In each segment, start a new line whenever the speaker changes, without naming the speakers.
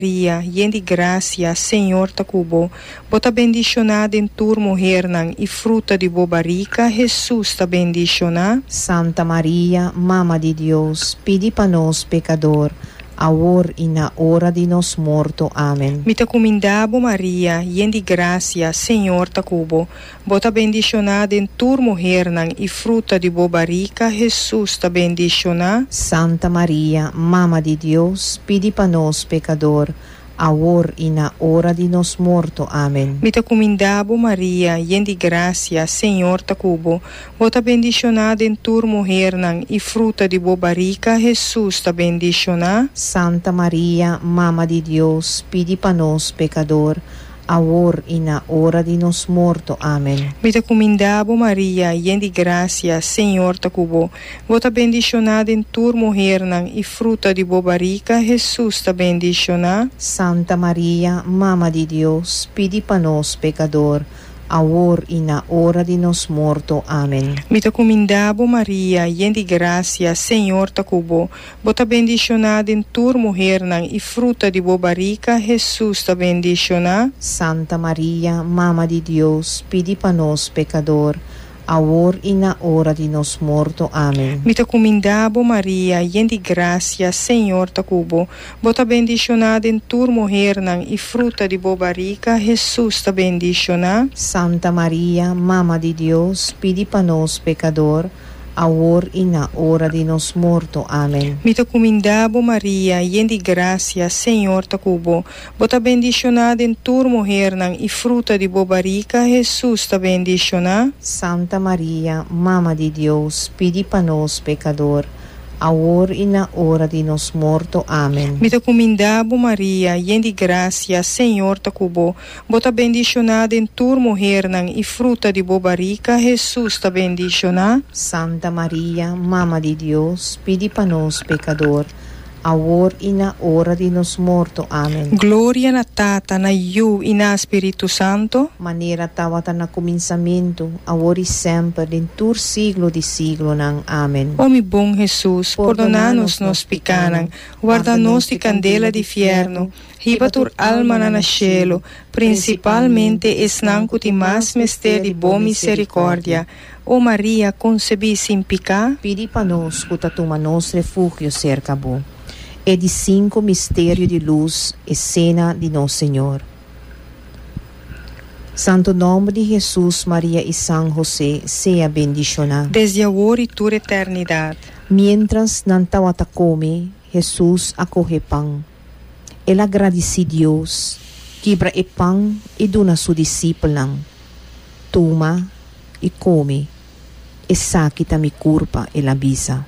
Maria, llena de gracia, Senhor está cubo. Bota bendicionada em tu mulher nang e fruta de bobarica, Jesus está bendicionada.
Santa Maria, Mama de Deus, pedi para nós pecador, agora e na hora de nos morto. Amém.
Me te comendabo Maria, llena de gracia, Senhor está cubo. Bota bendicionada em tu mulher nang e fruta de bobarica, Jesus está bendicionada.
Santa Maria, Mama de Deus, pedi para nós pecador, agora e na hora de nos morto. Amém.
Me te comendabo Maria, llena de gracia, Senhor está cubo. Bota bendicionada em tu mulher nang e fruta de bobarica, Jesus está bendicionada.
Santa Maria, Mama de Deus, pedi para nós pecador, agora e na hora de nos morto. Amém.
Me te comendabo Maria, llena de gracia, Senhor está cubo. Bota bendicionada em tu mulher nang e fruta de bobarica, Jesus está bendicionada.
Santa Maria, Mama de Deus, pedi para nós pecador, agora e na hora de nos morto. Amém.
Me te comendabo Maria, llena de gracia, Senhor está cubo. Bota bendicionada em tu mulher nang e fruta de bobarica, Jesus está bendicionada.
Santa Maria, Mama de Deus, pedi para nós pecador, agora e na hora de nos morto. Amém.
Me te comendabo Maria, llena de gracia, Senhor está cubo. Bota bendicionada em tu mulher nang e fruta de bobarica, Jesus está bendicionada.
Santa Maria, Mama de Deus, pedi para nós pecador, agora e na hora de nos morto. Amém.
Me te comendabo Maria, llena de gracia, Senhor está cubo. Bota bendicionada em tu mulher nang e fruta de bobarica, Jesus está bendicionada.
Santa Maria, Mama de Deus, pedi para nós pecador, agora e na hora de nos morto. Amém.
Me te comendabo Maria, llena de gracia, Senhor está cubo. Bota bendicionada em tu mulher nang e fruta de bobarica, Jesus está bendicionada.
Santa Maria, Mama de Deus, pedi para nós pecador, agora e na hora de nos morto. Amém.
Glória na Tata, na Iu e na Espírito Santo.
Maneira tawata na começamento, agora e sempre, em tur siglo de siglo nang. Amém.
Ó meu bom Jesus, perdona-nos nos picanang, guarda-nos de candela de fierno, riba tur alma na cielo, principalmente esnanco de mais mistério de boa misericórdia. Ó Maria, concebi sem picar,
Pedi para nós, cutatuma nos refúgio cerca bo. É de 5 mistério de luz e cena de Nosso Senhor. Santo nome de Jesus, Maria e São José, seja bendicionado.
desde agora e toda eternidade.
Mientras nantawata come, Jesus acorre pão. Ele agradece Deus, quebra e pão e dona su discípulo. Toma e come, e saquita mi curpa e la bisa.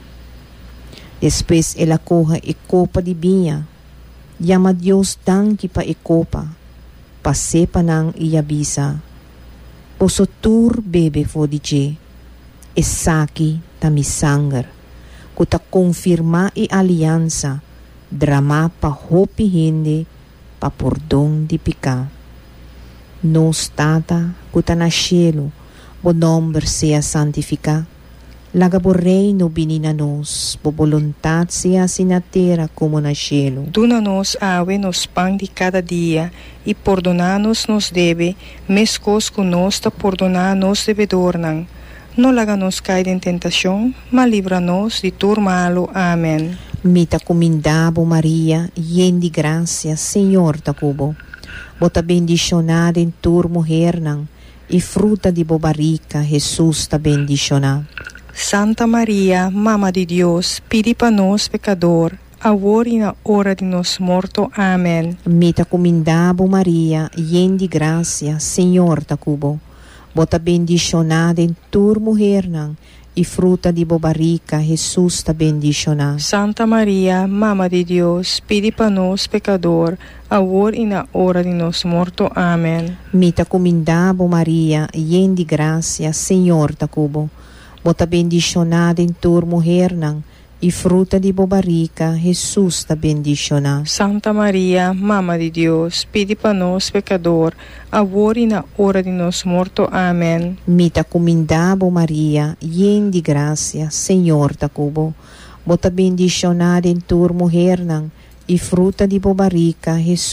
Depois ela corre e copa de vinha, llama Deus danke pa e copa, pasepa nang e bisa. Poso tur bebe fodice, e saki ta mi sangue, kuta confirma e aliança, drama pa hopi hindi, pa pordon di pika. Nos tata, kuta na cielo, o nombre sea santificado. Laga bo reino binina nos, bo voluntad sea assim na terra como na cielo.
Duna-nos awe nos pão de cada dia, e perdona-nos nos deve, mescos conosco perdonar nos devedor não. Não laga-nos cair em tentação, mas livra-nos de tudo malo. Amém.
Mita comendabo Maria, llena de gracia, Senhor ta cubo. Bota bendicionada em tur mulher não, e fruta de bobarica, Jesus ta bendicionada.
Santa Maria, Mama de Deus, pedi para nós pecador, agora e na hora de nos morto. Amém.
Mita comendabo Maria, llena de gracia, Senhor ta cubo. Bota bendicionada em tur mulher não, e fruta de bobarica, Jesus ta bendicionada.
Santa Maria, Mama de Deus, pedi para nós pecador, agora e na hora de nos morto. Amém.
Mita comendabo Maria, llena de gracia, Senhor ta cubo. Bota bendicionada em tur mulher não, e fruta de bobarica, Jesus ta bendicionada.
Santa Maria, Mama de Deus, pedi para nós pecador, agora e na hora de nos morto. Amém.
Mita comendabo Maria, llena de gracia, Senhor ta cubo. Bota bendicionada em tur mulher não, e fruta di bobarica, Jesus.